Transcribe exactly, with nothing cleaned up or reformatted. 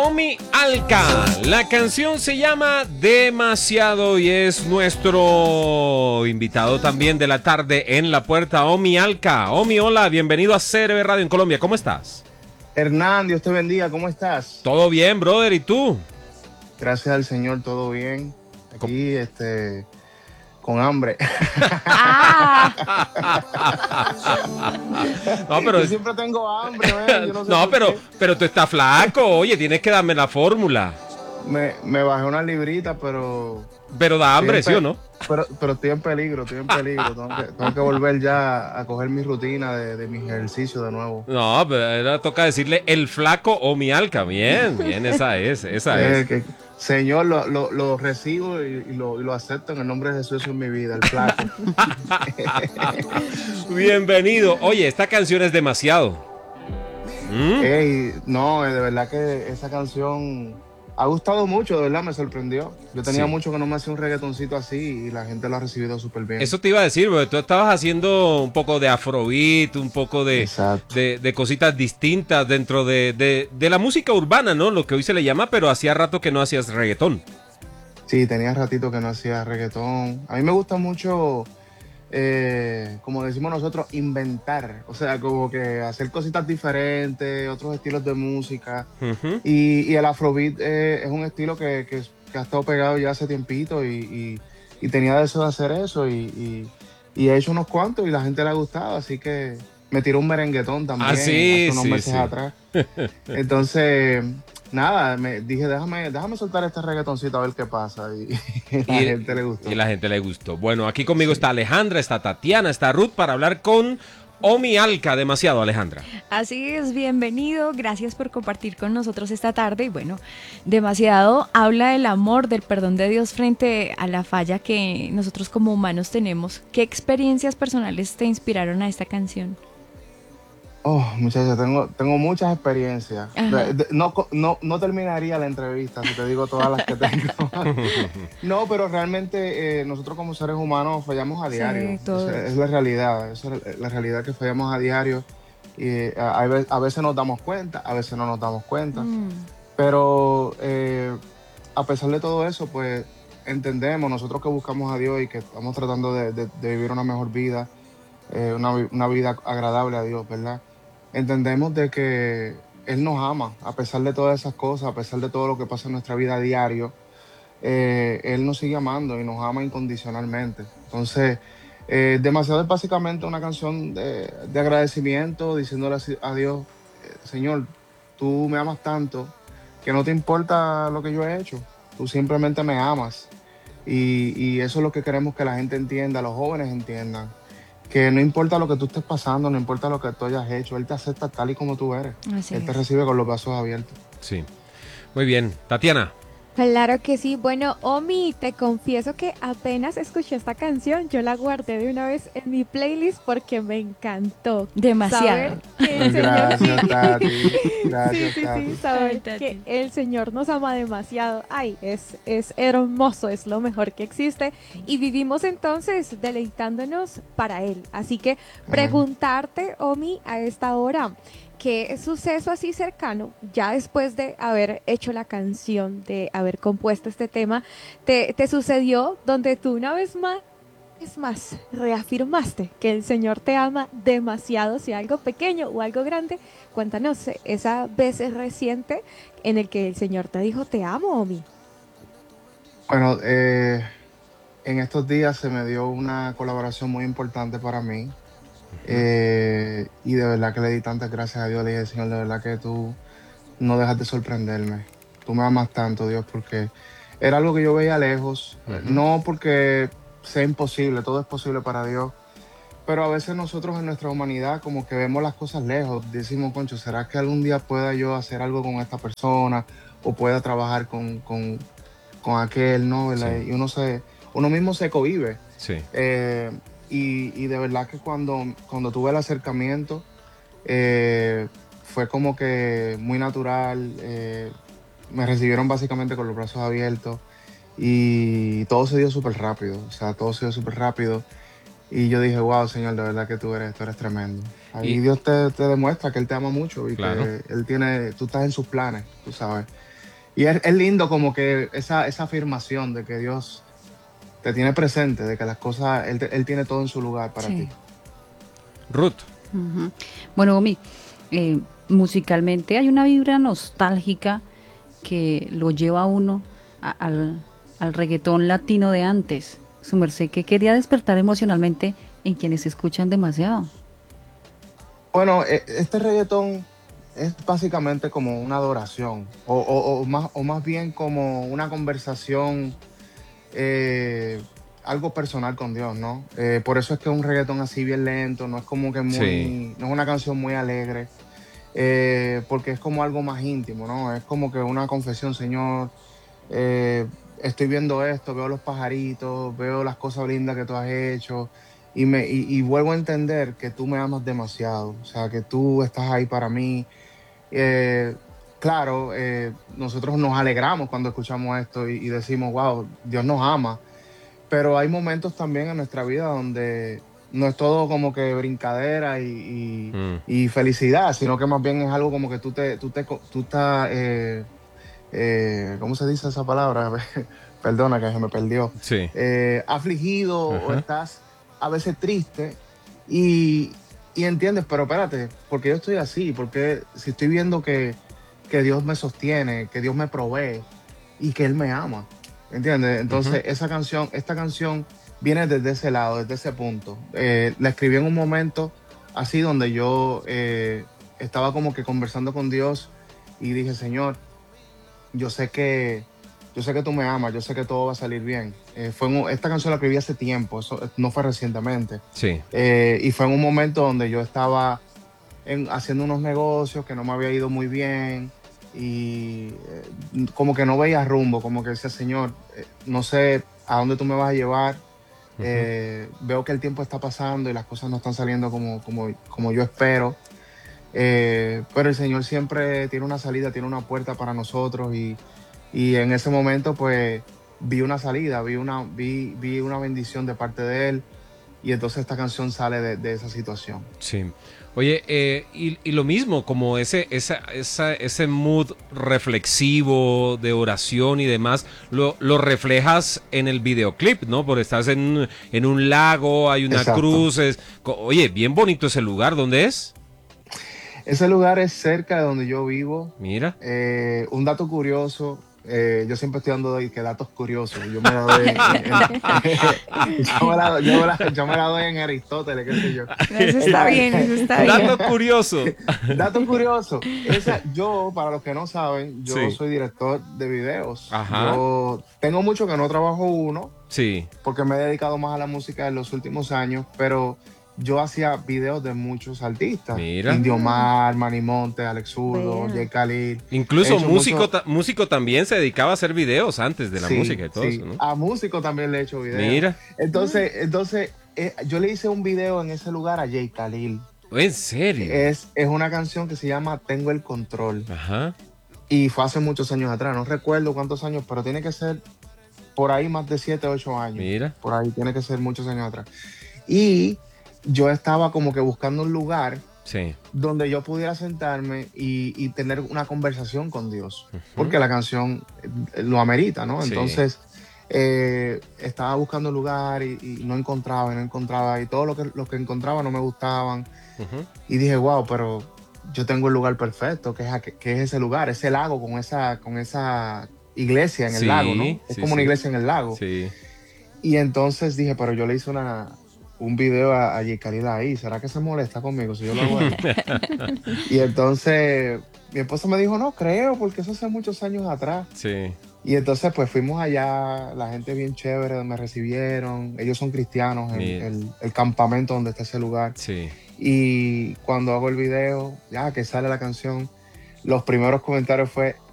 Omi Alca. La canción se llama Demasiado y es nuestro invitado también de la tarde en la puerta, Omi Alca. Omi, hola, bienvenido a C R B Radio en Colombia. ¿Cómo estás? Hernán, Dios te bendiga, ¿cómo estás? Todo bien, brother, ¿y tú? Gracias al Señor, todo bien. Aquí, este, con hambre. No, pero yo siempre tengo hambre, man. Yo no sé no, por pero, qué. pero tú estás flaco, oye, tienes que darme la fórmula. Me, me bajé una librita, pero... Pero da hambre, pe- ¿sí o no? Pero, pero estoy en peligro, estoy en peligro. Tengo que, tengo que volver ya a coger mi rutina de, de mis ejercicios de nuevo. No, pero ahora toca decirle el flaco Omi Alca. Bien, bien, esa es, esa Eh, es. que, Señor, lo, lo, lo recibo y, y lo, y lo acepto en el nombre de Jesús en mi vida, el flaco. Bienvenido. Oye, esta canción es demasiado. ¿Mm? Ey, no, eh, de verdad que esa canción ha gustado mucho, de verdad me sorprendió. Yo tenía Sí. mucho que no me hacía un reggaetoncito así y la gente lo ha recibido súper bien. Eso te iba a decir, porque tú estabas haciendo un poco de afrobeat, un poco de, Exacto. de, de cositas distintas dentro de, de, de la música urbana, ¿no? Lo que hoy se le llama, pero hacía rato que no hacías reggaetón. Sí, tenía ratito que no hacía reggaetón. A mí me gusta mucho, eh, como decimos nosotros, inventar. O sea, como que hacer cositas diferentes, otros estilos de música. Uh-huh. Y, y el afrobeat eh, es un estilo que, que, que ha estado pegado ya hace tiempito y, y, y tenía deseo de hacer eso y, y, y he hecho unos cuantos y la gente le ha gustado, así que me tiró un merenguetón también Ah, sí, hace unos sí, meses sí. atrás. Entonces, nada, me dije, déjame, déjame soltar este reggaetoncito a ver qué pasa y, y la Y, gente le gustó. y la gente le gustó. Bueno, aquí conmigo Sí. está Alejandra, está Tatiana, está Ruth para hablar con Omi Alca. Demasiado, Alejandra. Así es, bienvenido, gracias por compartir con nosotros esta tarde y bueno, demasiado habla del amor, del perdón de Dios frente a la falla que nosotros como humanos tenemos. ¿Qué experiencias personales te inspiraron a esta canción? Oh, muchachos, tengo, tengo muchas experiencias. Ajá. De- de- no, co- no, no terminaría la entrevista si te digo todas las que tengo. No, pero realmente eh, nosotros como seres humanos fallamos a Sí, diario. todos. Esa es la realidad. Esa es la realidad que fallamos a diario. Y eh, a, a ve- a veces nos damos cuenta, a veces no nos damos cuenta. Mm, Pero eh, a pesar de todo eso, pues entendemos, nosotros que buscamos a Dios y que estamos tratando de, de- de vivir una mejor vida, eh, una, vi- una vida agradable a Dios, ¿verdad? Entendemos de que Él nos ama, a pesar de todas esas cosas, a pesar de todo lo que pasa en nuestra vida a diario, eh, Él nos sigue amando y nos ama incondicionalmente. Entonces, eh, demasiado es básicamente una canción de, de agradecimiento, diciéndole así a Dios, eh, Señor, tú me amas tanto que no te importa lo que yo he hecho, tú simplemente me amas. Y, y eso es lo que queremos que la gente entienda, los jóvenes entiendan, que no importa lo que tú estés pasando, no importa lo que tú hayas hecho, Él te acepta tal y como tú eres. así Él te es. recibe con los brazos abiertos. Sí. Muy bien. Tatiana. Claro que sí. Bueno, Omi, te confieso que apenas escuché esta canción, yo la guardé de una vez en mi playlist porque me encantó. Demasiado. Saber que el Señor Gracias, sí- Tati. Sí, Gracias, sí, Tati. sí, saber Ay, Tati. que el Señor nos ama demasiado. Ay, es, es hermoso, es lo mejor que existe. Y vivimos entonces deleitándonos para Él. Así que preguntarte, Omi, a esta hora, ¿qué suceso así cercano, ya después de haber hecho la canción, de haber compuesto este tema, te, te sucedió donde tú una vez más, es más, reafirmaste que el Señor te ama demasiado, sea algo pequeño o algo grande? Cuéntanos esa vez reciente en el que el Señor te dijo, te amo, Omi. Bueno, eh, en estos días se me dio una colaboración muy importante para mí. Eh, y de verdad que le di tantas gracias a Dios. Le dije, Señor, de verdad que tú no dejas de sorprenderme. Tú me amas tanto, Dios, porque era algo que yo veía lejos. Ujú. No porque sea imposible, todo es posible para Dios. Pero a veces nosotros en nuestra humanidad como que vemos las cosas lejos. Decimos, concho, ¿será que algún día pueda yo hacer algo con esta persona? O pueda trabajar con, con, con aquel, ¿no? ¿Verdad? Sí. Y uno, se, uno mismo se cohíbe. Sí. Eh, y, y de verdad que cuando, cuando tuve el acercamiento, eh, fue como que muy natural. Eh, me recibieron básicamente con los brazos abiertos y todo se dio súper rápido. O sea, todo se dio súper rápido. Y yo dije, wow, Señor, de verdad que tú eres, tú eres tremendo. Ahí Y- Dios te, te demuestra que Él te ama mucho y Claro. que Él tiene, tú estás en sus planes, tú sabes. Y es, es lindo como que esa, esa afirmación de que Dios te tiene presente, de que las cosas, Él, él tiene todo en su lugar para Sí. ti. Ruth. Ujú. Bueno, Omi, eh, musicalmente hay una vibra nostálgica que lo lleva a uno a- al, al reggaetón latino de antes. Su merced, ¿qué quería despertar emocionalmente en quienes escuchan demasiado? Bueno, e- este reggaetón es básicamente como una adoración, o, o- o más, o más bien como una conversación, eh, algo personal con Dios, ¿no? Eh, por eso es que es un reggaetón así bien lento, no es como que Sí. muy, no es una canción muy alegre, eh, porque es como algo más íntimo, ¿no? Es como que una confesión, Señor, eh, estoy viendo esto, veo los pajaritos, veo las cosas lindas que tú has hecho y, me, y, y vuelvo a entender que tú me amas demasiado, o sea, que tú estás ahí para mí. Eh, claro, eh, nosotros nos alegramos cuando escuchamos esto y, y decimos, wow, Dios nos ama, pero hay momentos también en nuestra vida donde no es todo como que brincadera y, Mm. y- y felicidad, sino que más bien es algo como que tú te, tú te, tú estás, eh, eh, ¿cómo se dice esa palabra? Perdona que se me perdió. Sí. Eh, afligido o Ajá. estás a veces triste y, y entiendes, pero espérate, porque yo estoy así, porque si estoy viendo que, que Dios me sostiene, que Dios me provee y que Él me ama, ¿entiendes? Ujú. Entonces esa canción, esta canción viene desde ese lado, desde ese punto. Eh, la escribí en un momento así donde yo eh, estaba como que conversando con Dios y dije, Señor, yo sé que, yo sé que tú me amas, yo sé que todo va a salir bien. Eh, fue en un- esta canción la escribí hace tiempo, eso eh, no fue recientemente. Sí. Eh, y fue en un momento donde yo estaba en- haciendo unos negocios que no me había ido muy bien y eh, como que no veía rumbo, como que decía, Señor, eh, no sé a dónde tú me vas a llevar. Ujú. Eh, veo que el tiempo está pasando y las cosas no están saliendo como, como, como yo espero. Eh, pero el Señor siempre tiene una salida, tiene una puerta para nosotros y, y en ese momento pues vi una salida, vi una, vi, vi una bendición de parte de Él y entonces esta canción sale de, de esa situación. Sí. Oye, eh, y, y lo mismo, como ese, esa, esa, ese mood reflexivo de oración y demás, lo, lo reflejas en el videoclip, ¿no? Porque estás en, en un lago, hay una Exacto. cruz. Es, co- oye, bien bonito ese lugar, ¿dónde es? Ese lugar es cerca de donde yo vivo. Mira. Eh, un dato curioso, eh, yo siempre estoy dando de que datos curiosos. Yo me la doy en, en- en- yo me la, yo me la- yo me la doy en Aristóteles, qué sé yo. Eso está bien, eso está bien. Dato curioso. Dato curioso, esa, yo, para los que no saben, yo Sí. soy director de videos. Ajá. Yo tengo mucho que no trabajo uno, Sí. porque me he dedicado más a la música en los últimos años, pero yo hacía videos de muchos artistas. Mira. Indio Mar, Manny Monte, Alex Zurdo, Vea. Jay Khalil. He Incluso hecho músico, mucho- ta- músico también se dedicaba a hacer videos antes de la Sí, música y todo sí. eso, ¿no? A músico también le he hecho videos. Mira. Entonces, entonces eh, yo le hice un video en ese lugar a Jay Khalil. ¿En serio? Es, es una canción que se llama Tengo el Control. Ajá. Y fue hace muchos años atrás, no recuerdo cuántos años, pero tiene que ser por ahí más de siete, ocho años. Mira. Por ahí tiene que ser muchos años atrás. Y yo estaba como que buscando un lugar Sí. donde yo pudiera sentarme y, y tener una conversación con Dios, porque la canción eh, lo amerita, ¿no? Sí. Entonces, eh, estaba buscando un lugar y, y no encontraba, y no encontraba, y todo lo que, lo que encontraba no me gustaban. Ujú. Y dije, wow, pero yo tengo el lugar perfecto, que es, aqu- que es ese lugar, ese lago con esa, con esa iglesia en el Sí, lago, ¿no? Es sí, como una sí. iglesia en el lago. Sí. Y entonces dije, pero yo le hice una, un video a, a J. Khalil ahí, ¿será que se molesta conmigo si yo lo hago ahí? Y entonces mi esposa me dijo, no creo, porque eso hace muchos años atrás. Sí. Y entonces pues fuimos allá, la gente bien chévere, me recibieron, ellos son cristianos, el, Mira. el- el campamento donde está ese lugar. Sí. Y cuando hago el video, ya que sale la canción, los primeros comentarios fue,